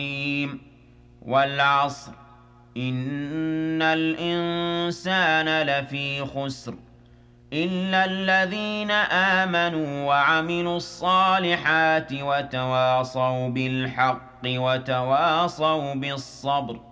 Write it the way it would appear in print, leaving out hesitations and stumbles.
والعصر إن الإنسان لفي خسر إلا الذين آمنوا وعملوا الصالحات وتواصوا بالحق وتواصوا بالصبر